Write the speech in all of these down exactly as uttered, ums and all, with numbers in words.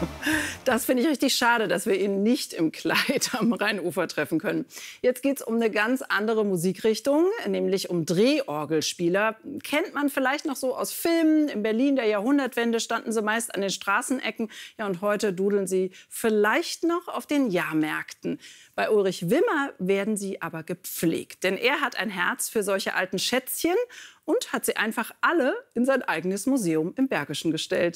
Das finde ich richtig schade, dass wir ihn nicht im Kleid am Rheinufer treffen können. Jetzt geht es um eine ganz andere Musikrichtung, nämlich um Drehorgelspieler. Kennt man vielleicht noch so aus Filmen. In Berlin der Jahrhundertwende standen sie meist an den Straßenecken. Ja, und heute dudeln sie vielleicht noch auf den Jahrmärkten. Bei Ulrich Wimmer werden sie aber gepflegt. Denn er hat ein Herz für solche alten Schätzchen und hat sie einfach alle in sein eigenes Museum im Bergischen gestellt.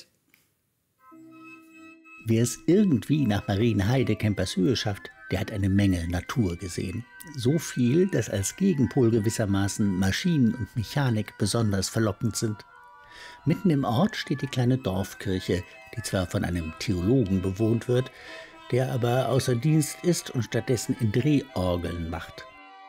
Wer es irgendwie nach Marienheide-Kempershöhe schafft, der hat eine Menge Natur gesehen. So viel, dass als Gegenpol gewissermaßen Maschinen und Mechanik besonders verlockend sind. Mitten im Ort steht die kleine Dorfkirche, die zwar von einem Theologen bewohnt wird, der aber außer Dienst ist und stattdessen in Drehorgeln macht.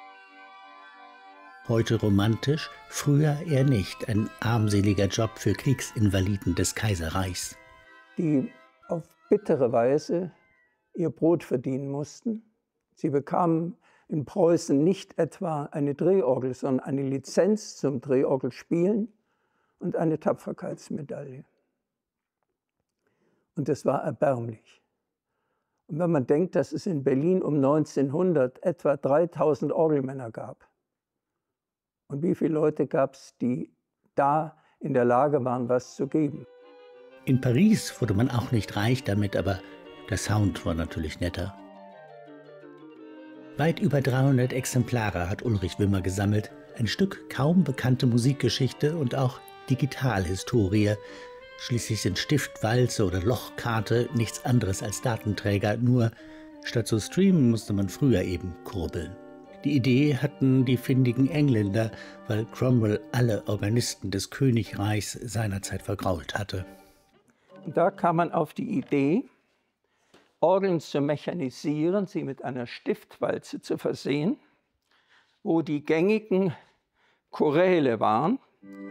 Heute romantisch, früher eher nicht. Ein armseliger Job für Kriegsinvaliden des Kaiserreichs. Die auf bittere Weise ihr Brot verdienen mussten. Sie bekamen in Preußen nicht etwa eine Drehorgel, sondern eine Lizenz zum Drehorgelspielen und eine Tapferkeitsmedaille. Und das war erbärmlich. Und wenn man denkt, dass es in Berlin um neunzehnhundert etwa dreitausend Orgelmänner gab, und wie viele Leute gab es, die da in der Lage waren, was zu geben? In Paris wurde man auch nicht reich damit, aber der Sound war natürlich netter. Weit über dreihundert Exemplare hat Ulrich Wimmer gesammelt. Ein Stück kaum bekannte Musikgeschichte und auch Digitalhistorie. Schließlich sind Stift, Walze oder Lochkarte nichts anderes als Datenträger, nur statt zu streamen musste man früher eben kurbeln. Die Idee hatten die findigen Engländer, weil Cromwell alle Organisten des Königreichs seinerzeit vergrault hatte. Und da kam man auf die Idee, Orgeln zu mechanisieren, sie mit einer Stiftwalze zu versehen, wo die gängigen Choräle waren.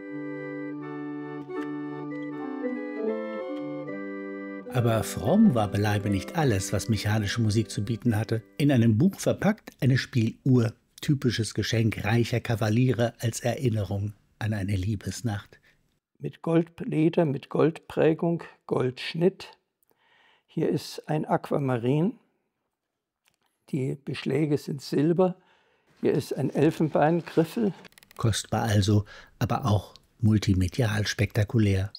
Aber fromm war beileibe nicht alles, was mechanische Musik zu bieten hatte. In einem Buch verpackt eine Spieluhr, typisches Geschenk reicher Kavaliere als Erinnerung an eine Liebesnacht. Mit Goldleder, mit Goldprägung, Goldschnitt. Hier ist ein Aquamarin. Die Beschläge sind Silber. Hier ist ein Elfenbeingriffel. Kostbar also, aber auch multimedial spektakulär.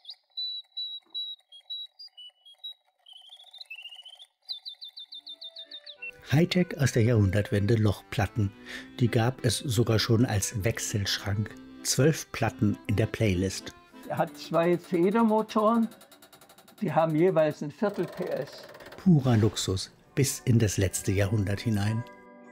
Hightech aus der Jahrhundertwende Lochplatten. Die gab es sogar schon als Wechselschrank. Zwölf Platten in der Playlist. Er hat zwei Federmotoren, die haben jeweils ein Viertel P S. Purer Luxus bis in das letzte Jahrhundert hinein.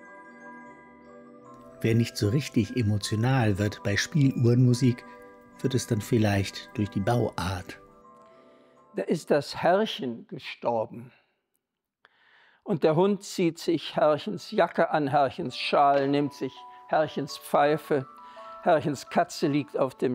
Wer nicht so richtig emotional wird bei Spieluhrenmusik, wird es dann vielleicht durch die Bauart. Da ist das Herrchen gestorben. Und der Hund zieht sich Herrchens Jacke an, Herrchens Schal, nimmt sich Herrchens Pfeife. Herrchens Katze liegt auf dem